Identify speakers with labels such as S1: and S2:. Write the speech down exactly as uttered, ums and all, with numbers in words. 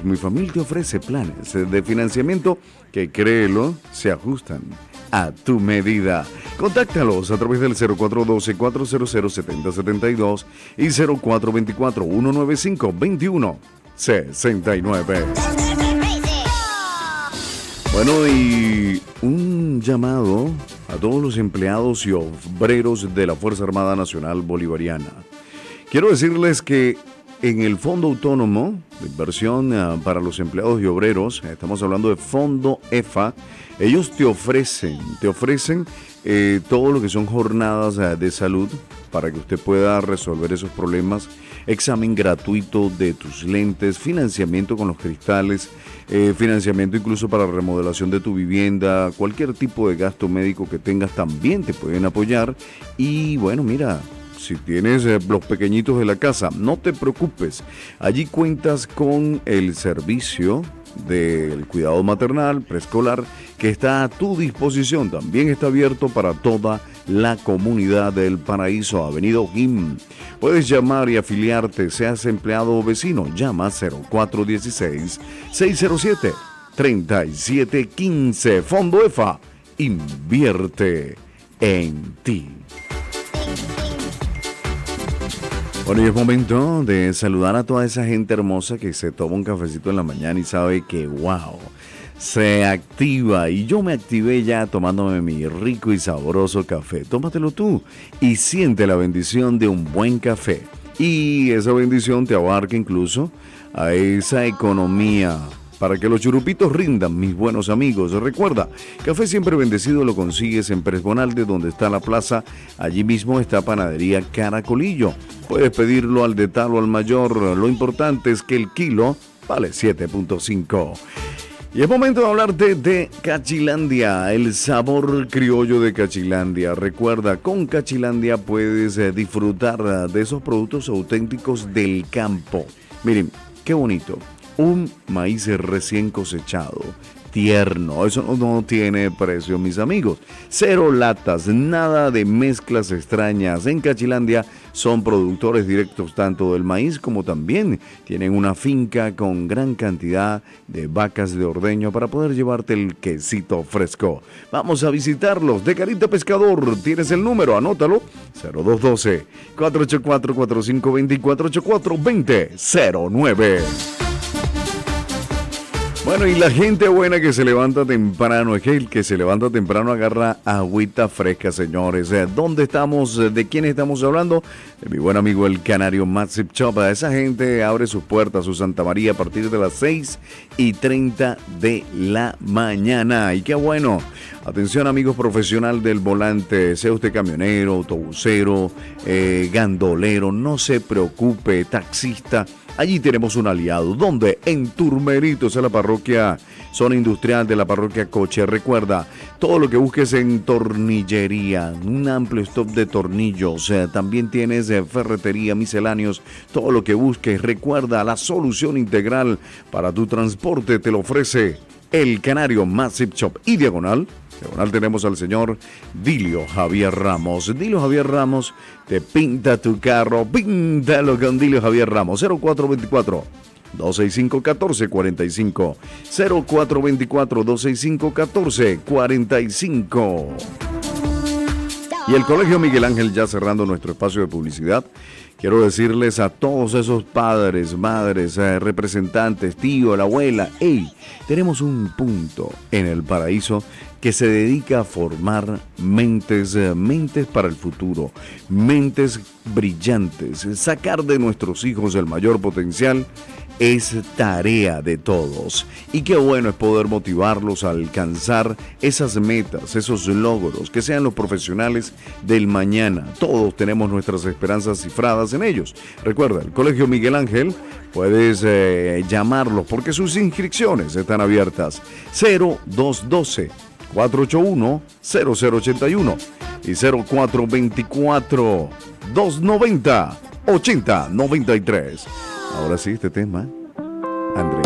S1: pues mi familia te ofrece planes de financiamiento que, créelo, se ajustan a tu medida. Contáctalos a través del cero cuatro uno dos, cuatro cero cero, siete cero siete dos y cero cuatro dos cuatro, uno nueve cinco, dos uno seis nueve. Bueno, y un llamado a todos los empleados y obreros de la Fuerza Armada Nacional Bolivariana. Quiero decirles que en el Fondo Autónomo de Inversión uh, para los Empleados y Obreros, estamos hablando de Fondo E F A, ellos te ofrecen, te ofrecen eh, todo lo que son jornadas uh, de salud para que usted pueda resolver esos problemas, examen gratuito de tus lentes, financiamiento con los cristales, eh, financiamiento incluso para remodelación de tu vivienda, cualquier tipo de gasto médico que tengas también te pueden apoyar. Y bueno, mira, si tienes eh, los pequeñitos de la casa, no te preocupes, allí cuentas con el servicio del cuidado maternal, preescolar, que está a tu disposición. También está abierto para toda la comunidad del Paraíso, Avenida O'Higgins. Puedes llamar y afiliarte, seas empleado o vecino. Llama cero cuatro uno seis, seis cero siete, tres siete uno cinco. Fondo E F A, invierte en ti. Bueno, y es momento de saludar a toda esa gente hermosa que se toma un cafecito en la mañana y sabe que, wow, se activa. Y yo me activé ya tomándome mi rico y sabroso café. Tómatelo tú y siente la bendición de un buen café. Y esa bendición te abarca incluso a esa economía, para que los churupitos rindan, mis buenos amigos. Recuerda, café siempre bendecido lo consigues en Pérez Bonalde, donde está la plaza. Allí mismo está Panadería Caracolillo. Puedes pedirlo al de tal o al mayor. Lo importante es que el kilo vale siete punto cinco. Y es momento de hablarte de Cachilandia, el sabor criollo de Cachilandia. Recuerda, con Cachilandia puedes eh, disfrutar de esos productos auténticos del campo. Miren, qué bonito. Un maíz recién cosechado, tierno, eso no, no tiene precio, mis amigos. Cero latas, nada de mezclas extrañas. En Cachilandia son productores directos tanto del maíz como también tienen una finca con gran cantidad de vacas de ordeño para poder llevarte el quesito fresco. Vamos a visitarlos. De Carita Pescador, tienes el número, anótalo, cero dos uno dos, cuatro ocho cuatro, cuatro cinco dos cero, cuatro ocho cuatro, dos cero cero nueve. Bueno, y la gente buena que se levanta temprano, es que el que se levanta temprano agarra agüita fresca, señores. ¿Dónde estamos? ¿De quién estamos hablando? De mi buen amigo el Canario Massive Shop. Esa gente abre sus puertas, su Santa María, a partir de las seis y treinta de la mañana. Y qué bueno. Atención, amigos profesional del volante, sea usted camionero, autobusero, eh, gandolero, no se preocupe, taxista. Allí tenemos un aliado, donde en Turmeritos, en la parroquia zona industrial de la parroquia Coche. Recuerda, todo lo que busques en tornillería, un amplio stock de tornillos, eh, también tienes eh, ferretería, misceláneos, todo lo que busques. Recuerda, la solución integral para tu transporte te lo ofrece el Canario Massive Shop. Y diagonal, diagonal tenemos al señor Dilio Javier Ramos. Dilio Javier Ramos te pinta tu carro, píntalo con Dilio Javier Ramos. cero cuatro dos cuatro, dos seis cinco, uno cuatro cuatro cinco. cero cuatro dos cuatro, dos seis cinco, uno cuatro cuatro cinco. Y el Colegio Miguel Ángel, ya cerrando nuestro espacio de publicidad, quiero decirles a todos esos padres, madres, eh, representantes, tío, la abuela, hey, tenemos un punto en el Paraíso que se dedica a formar mentes, eh, mentes para el futuro, mentes brillantes. Sacar de nuestros hijos el mayor potencial es tarea de todos. Y qué bueno es poder motivarlos a alcanzar esas metas, esos logros, que sean los profesionales del mañana. Todos tenemos nuestras esperanzas cifradas en ellos. Recuerda, el Colegio Miguel Ángel, puedes eh, llamarlos porque sus inscripciones están abiertas. cero dos uno dos, cuatro ocho uno, cero cero ocho uno y cero cuatro dos cuatro, dos nueve cero, ocho cero nueve tres. Ahora sí, este tema, Andrés.